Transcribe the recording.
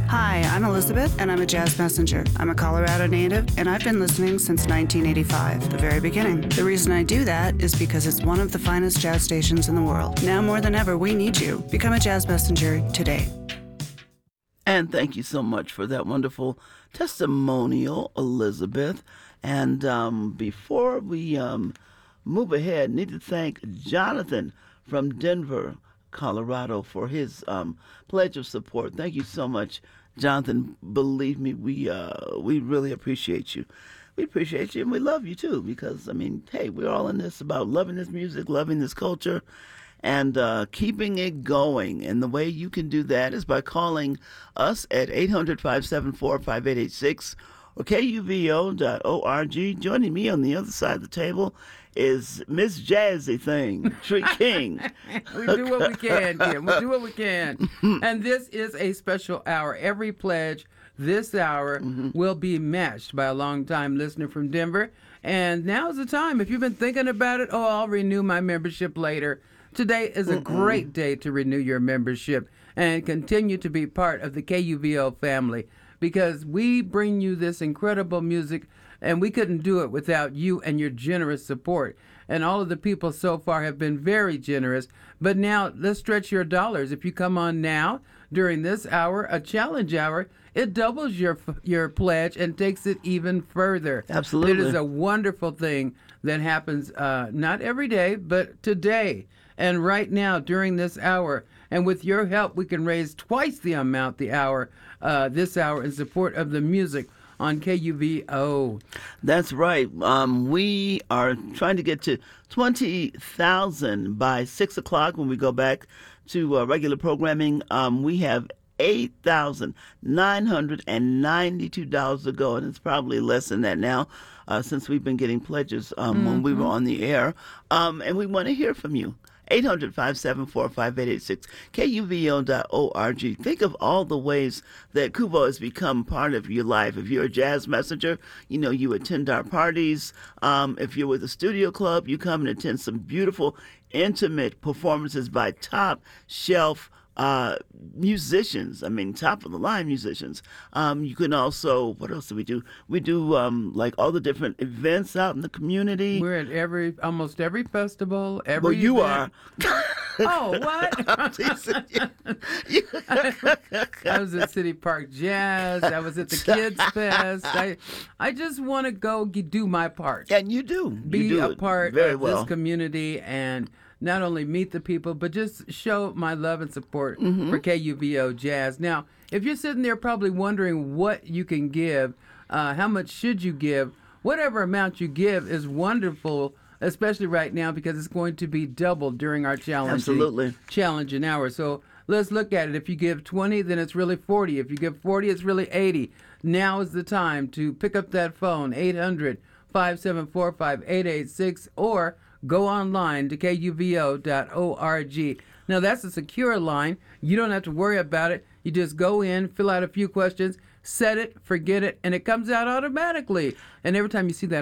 Hi, I'm Elizabeth, and I'm a jazz messenger. I'm a Colorado native, and I've been listening since 1985, the very beginning. The reason I do that is because it's one of the finest jazz stations in the world. Now more than ever, we need you. Become a jazz messenger today. And thank you so much for that wonderful testimonial, Elizabeth. And before we move ahead, need to thank Jonathan from Denver, Colorado, for his pledge of support. Thank you so much, Jonathan. Believe me, we really appreciate you. We appreciate you, and we love you too, because, I mean, hey, we're all in this about loving this music, loving this culture, and keeping it going. And the way you can do that is by calling us at 800-574-5886 or KUVO.org. Joining me on the other side of the table is Miss Jazzy Thing, Tree King. We do what we can, Kim. We do what we can. And this is a special hour. Every pledge this hour will be matched by a long-time listener from Denver. And now's the time. If you've been thinking about it, I'll renew my membership later. Today is a great day to renew your membership and continue to be part of the KUVO family, because we bring you this incredible music, and we couldn't do it without you and your generous support. And all of the people so far have been very generous. But now let's stretch your dollars. If you come on now during this hour, a challenge hour, it doubles your pledge and takes it even further. Absolutely. It is a wonderful thing that happens not every day, but today. And right now, during this hour, and with your help, we can raise twice the amount this hour in support of the music on KUVO. That's right. We are trying to get to 20,000 by 6 o'clock when we go back to regular programming. We have $8,992 to go, and it's probably less than that now since we've been getting pledges when we were on the air. And we want to hear from you. 800-574-5886, KUVO.org. Think of all the ways that Kuvo has become part of your life. If you're a jazz messenger, you know, you attend our parties. If you're with a studio club, you come and attend some beautiful, intimate performances by top shelf musicians. I mean, top of the line musicians. You can also, what else do we do? We do like all the different events out in the community. We're at almost every festival, every Well, you event. are. Oh, what? I was at City Park Jazz. I was at the Kids Fest. I just want to go do my part. And you do. Be a part very of well. this community and not only meet the people, but just show my love and support for KUVO Jazz. Now, if you're sitting there probably wondering what you can give, how much should you give, whatever amount you give is wonderful, especially right now because it's going to be doubled during our challenging hour. So let's look at it. If you give 20, then it's really 40. If you give 40, it's really 80. Now is the time to pick up that phone, 800-574-5886, or go online to KUVO.org. Now, that's a secure line. You don't have to worry about it. You just go in, fill out a few questions, set it, forget it, and it comes out automatically. And every time you see that